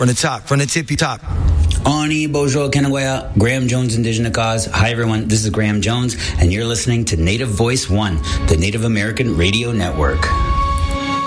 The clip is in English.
from the top, from the tippy top. Ani Bojo Kenawaya, Graham Jones Indigenous Cause. Hi everyone, this is Graham Jones, and you're listening to Native Voice One, the Native American Radio Network.